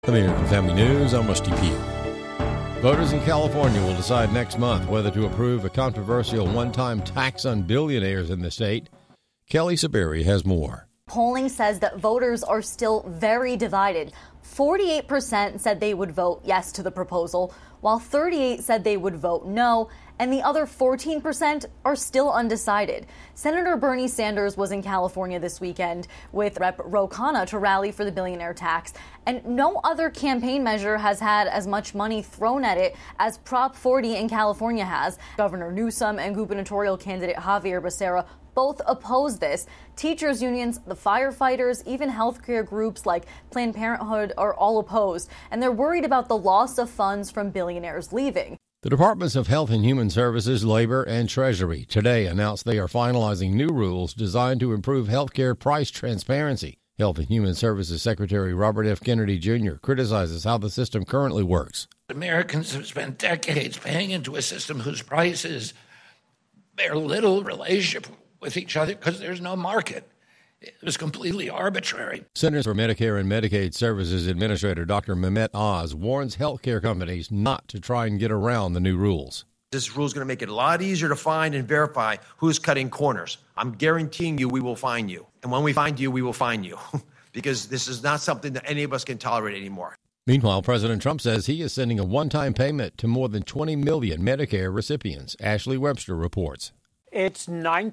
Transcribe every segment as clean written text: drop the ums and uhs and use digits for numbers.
American Family News, I'm Rusty Peel. Voters in California will decide next month whether to approve a controversial one-time tax on billionaires in the state. Kelly Saberi has more. Polling says that voters are still very divided. 48% said they would vote yes to the proposal, while 38% said they would vote no, and the other 14% are still undecided. Senator Bernie Sanders was in California this weekend with Rep. Ro Khanna to rally for the billionaire tax, and no other campaign measure has had as much money thrown at it as Prop 40 in California has. Governor Newsom and gubernatorial candidate Javier Becerra both oppose this. Teachers' unions, the firefighters, even healthcare groups like Planned Parenthood are all opposed, and they're worried about the loss of funds from billionaires leaving. The Departments of Health and Human Services, Labor, and Treasury today announced they are finalizing new rules designed to improve healthcare price transparency. Health and Human Services Secretary Robert F. Kennedy Jr. criticizes how the system currently works. Americans have spent decades paying into a system whose prices bear little relationship with each other because there's no market. It was completely arbitrary. Centers for Medicare and Medicaid Services Administrator Dr. Mehmet Oz warns healthcare companies not to try and get around the new rules. This rule is going to make it a lot easier to find and verify who's cutting corners. I'm guaranteeing you we will find you. And when we find you, we will find you. Because this is not something that any of us can tolerate anymore. Meanwhile, President Trump says he is sending a one-time payment to more than 20 million Medicare recipients. Ashley Webster reports. It's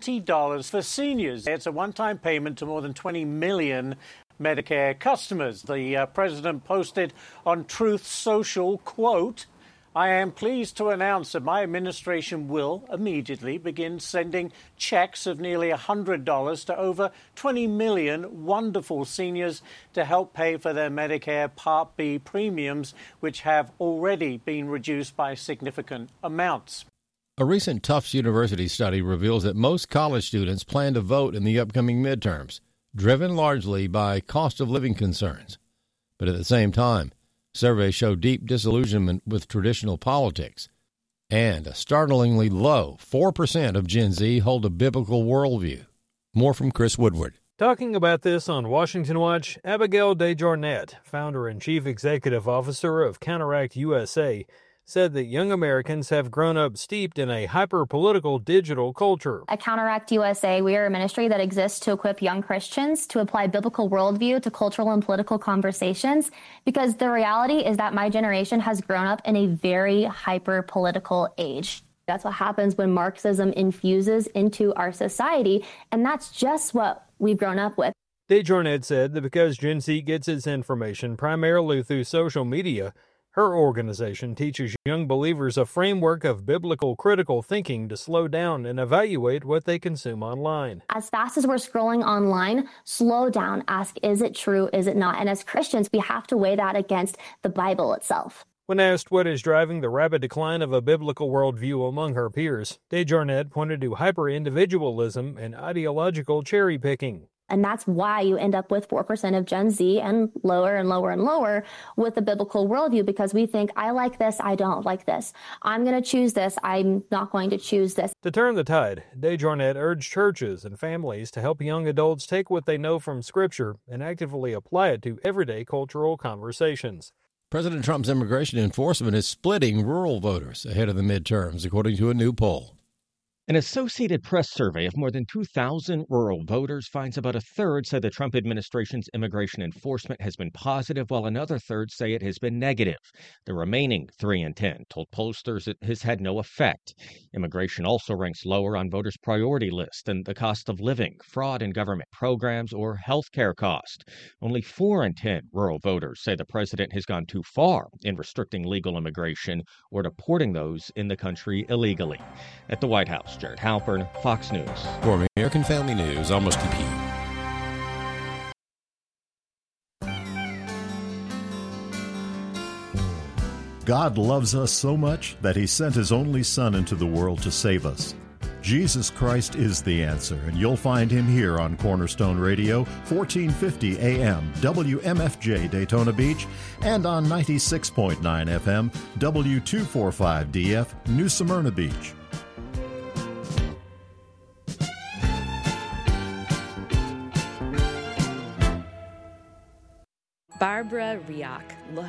$90 for seniors. It's a one-time payment to more than 20 million Medicare customers. The president posted on Truth Social, quote, "I am pleased to announce that my administration will immediately begin sending checks of nearly $100 to over 20 million wonderful seniors to help pay for their Medicare Part B premiums, which have already been reduced by significant amounts." A recent Tufts University study reveals that most college students plan to vote in the upcoming midterms, driven largely by cost of living concerns. But at the same time, surveys show deep disillusionment with traditional politics, and a startlingly low 4% of Gen Z hold a biblical worldview. More from Chris Woodward. Talking about this on Washington Watch, Abigail Desjardins, founder and chief executive officer of Counteract USA, said that young Americans have grown up steeped in a hyper-political digital culture. At Counteract USA, we are a ministry that exists to equip young Christians to apply biblical worldview to cultural and political conversations, because the reality is that my generation has grown up in a very hyper-political age. That's what happens when Marxism infuses into our society, and that's just what we've grown up with. Desjardins said that because Gen Z gets its information primarily through social media, her organization teaches young believers a framework of biblical critical thinking to slow down and evaluate what they consume online. As fast as we're scrolling online, slow down, ask, is it true, is it not? And as Christians, we have to weigh that against the Bible itself. When asked what is driving the rapid decline of a biblical worldview among her peers, Desjardins pointed to hyper-individualism and ideological cherry-picking. And that's why you end up with 4% of Gen Z and lower and lower and lower with the biblical worldview, because we think, I like this, I don't like this. I'm going to choose this, I'm not going to choose this. To turn the tide, Desjardins urged churches and families to help young adults take what they know from Scripture and actively apply it to everyday cultural conversations. President Trump's immigration enforcement is splitting rural voters ahead of the midterms, according to a new poll. An Associated Press survey of more than 2,000 rural voters finds about a third say the Trump administration's immigration enforcement has been positive, while another third say it has been negative. The remaining 3 in 10 told pollsters it has had no effect. Immigration also ranks lower on voters' priority list than the cost of living, fraud in government programs, or health care cost. Only 4 in 10 rural voters say the president has gone too far in restricting legal immigration or deporting those in the country illegally. At the White House, Jared Halpern, Fox News. For American Family News, I'm Rusty Peel. God loves us so much that he sent his only Son into the world to save us. Jesus Christ is the answer, and you'll find him here on Cornerstone Radio, 1450 AM, WMFJ Daytona Beach, and on 96.9 FM, W245DF, New Smyrna Beach. Barb Barbara Riach.